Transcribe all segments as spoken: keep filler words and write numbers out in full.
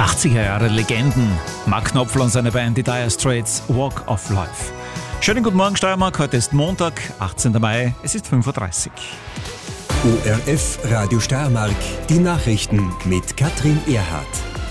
achtziger Jahre Legenden. Mark Knopfler und seine Band, die Dire Straits, Walk of Life. Schönen guten Morgen Steiermark, heute ist Montag, achtzehnter Mai, es ist fünf Uhr dreißig. O R F Radio Steiermark, die Nachrichten mit Katrin Erhardt.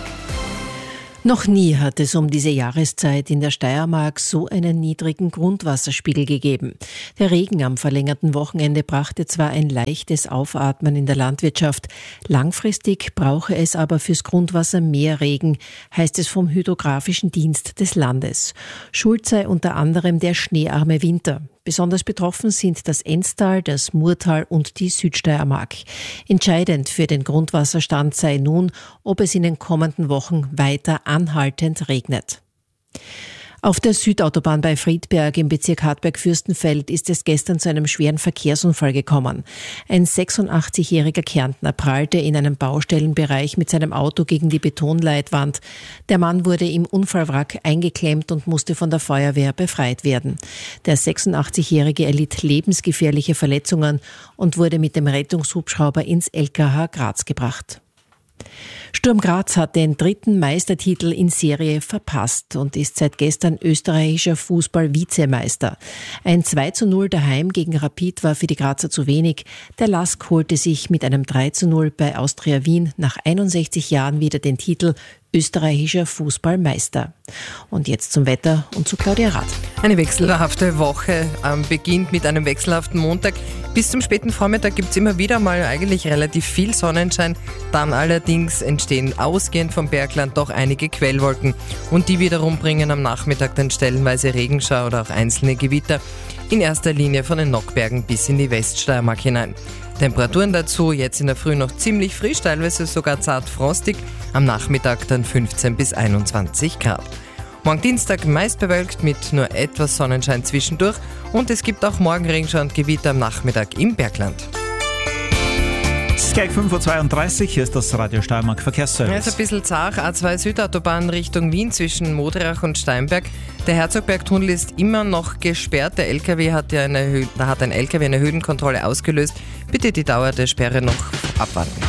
Noch nie hat es um diese Jahreszeit in der Steiermark so einen niedrigen Grundwasserspiegel gegeben. Der Regen am verlängerten Wochenende brachte zwar ein leichtes Aufatmen in der Landwirtschaft, langfristig brauche es aber fürs Grundwasser mehr Regen, heißt es vom Hydrographischen Dienst des Landes. Schuld sei unter anderem der schneearme Winter. Besonders betroffen sind das Enstal, das Murtal und die Südsteiermark. Entscheidend für den Grundwasserstand sei nun, ob es in den kommenden Wochen weiter anhaltend regnet. Auf der Südautobahn bei Friedberg im Bezirk Hartberg-Fürstenfeld ist es gestern zu einem schweren Verkehrsunfall gekommen. Ein sechsundachtzig-jähriger Kärntner prallte in einem Baustellenbereich mit seinem Auto gegen die Betonleitwand. Der Mann wurde im Unfallwrack eingeklemmt und musste von der Feuerwehr befreit werden. Der sechsundachtzig-jährige erlitt lebensgefährliche Verletzungen und wurde mit dem Rettungshubschrauber ins L K H Graz gebracht. Sturm Graz hat den dritten Meistertitel in Serie verpasst und ist seit gestern österreichischer Fußball-Vizemeister. Ein zwei zu null daheim gegen Rapid war für die Grazer zu wenig. Der Lask holte sich mit einem drei zu null bei Austria Wien nach einundsechzig Jahren wieder den Titel österreichischer Fußballmeister. Und jetzt zum Wetter und zu Claudia Rath. Eine wechselhafte Woche ähm, beginnt mit einem wechselhaften Montag. Bis zum späten Vormittag gibt es immer wieder mal eigentlich relativ viel Sonnenschein. Dann allerdings entstehen ausgehend vom Bergland doch einige Quellwolken. Und die wiederum bringen am Nachmittag dann stellenweise Regenschauer oder auch einzelne Gewitter. In erster Linie von den Nockbergen bis in die Weststeiermark hinein. Temperaturen dazu jetzt in der Früh noch ziemlich frisch, teilweise sogar zart frostig. Am Nachmittag dann fünfzehn bis einundzwanzig Grad. Morgen Dienstag meist bewölkt mit nur etwas Sonnenschein zwischendurch und es gibt auch morgen Regenschauer und Gewitter am Nachmittag im Bergland. Es ist gleich fünf Uhr zweiunddreißig, hier ist das Radio Steiermark Verkehrsservice. Ja, ist ein bisschen zart. A zwei Südautobahn Richtung Wien zwischen Moderach und Steinberg. Der Herzogbergtunnel ist immer noch gesperrt. Der L K W hat ja eine, da hat ein L K W eine Höhenkontrolle ausgelöst. Bitte die Dauer der Sperre noch abwarten.